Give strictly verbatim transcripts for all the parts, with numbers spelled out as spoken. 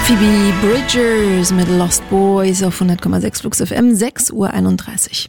Phoebe Bridgers mit Lost Boys auf hundert Komma sechs Flux F M, sechs Uhr einunddreißig.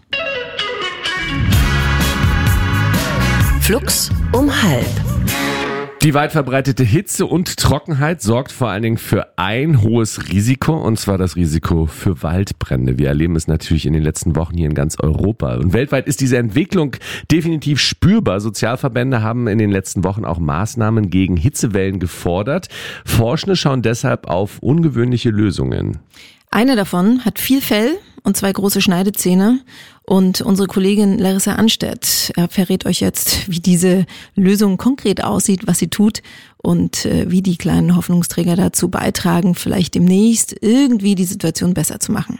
Flux um halb. Die weit verbreitete Hitze und Trockenheit sorgt vor allen Dingen für ein hohes Risiko, und zwar das Risiko für Waldbrände. Wir erleben es natürlich in den letzten Wochen hier in ganz Europa. Und weltweit ist diese Entwicklung definitiv spürbar. Sozialverbände haben in den letzten Wochen auch Maßnahmen gegen Hitzewellen gefordert. Forschende schauen deshalb auf ungewöhnliche Lösungen. Eine davon hat viel Fell und zwei große Schneidezähne. Und unsere Kollegin Larissa Anstedt verrät euch jetzt, wie diese Lösung konkret aussieht, was sie tut und wie die kleinen Hoffnungsträger dazu beitragen, vielleicht demnächst irgendwie die Situation besser zu machen.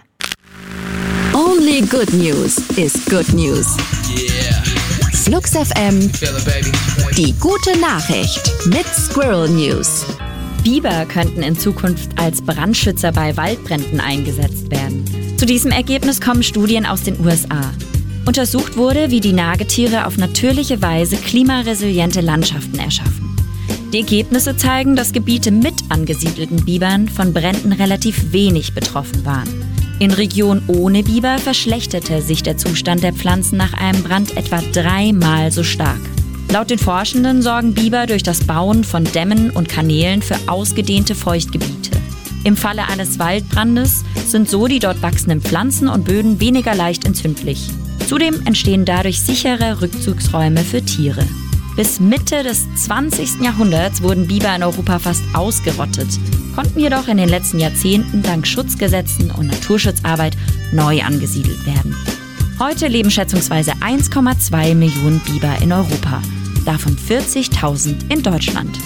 Only good news is good news. Yeah. Flux F M, Feel it, baby. die gute Nachricht mit Squirrel News. Biber könnten in Zukunft als Brandschützer bei Waldbränden eingesetzt werden. Zu diesem Ergebnis kommen Studien aus den U S A. Untersucht wurde, wie die Nagetiere auf natürliche Weise klimaresiliente Landschaften erschaffen. Die Ergebnisse zeigen, dass Gebiete mit angesiedelten Bibern von Bränden relativ wenig betroffen waren. In Regionen ohne Biber verschlechterte sich der Zustand der Pflanzen nach einem Brand etwa dreimal so stark. Laut den Forschenden sorgen Biber durch das Bauen von Dämmen und Kanälen für ausgedehnte Feuchtgebiete. Im Falle eines Waldbrandes sind so die dort wachsenden Pflanzen und Böden weniger leicht entzündlich. Zudem entstehen dadurch sichere Rückzugsräume für Tiere. Bis Mitte des zwanzigsten Jahrhunderts wurden Biber in Europa fast ausgerottet, konnten jedoch in den letzten Jahrzehnten dank Schutzgesetzen und Naturschutzarbeit neu angesiedelt werden. Heute leben schätzungsweise eins Komma zwei Millionen Biber in Europa, davon vierzigtausend in Deutschland.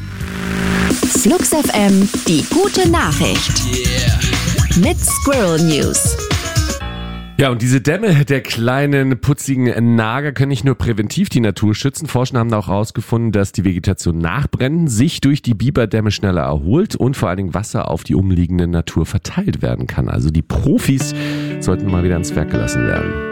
Flux F M, die gute Nachricht. Yeah. Mit Squirrel News. Ja, und diese Dämme der kleinen, putzigen Nager können nicht nur präventiv die Natur schützen. Forscher haben auch herausgefunden, dass die Vegetation nach Bränden sich durch die Biberdämme schneller erholt und vor allen Dingen Wasser auf die umliegende Natur verteilt werden kann. Also die Profis sollten mal wieder ans Werk gelassen werden.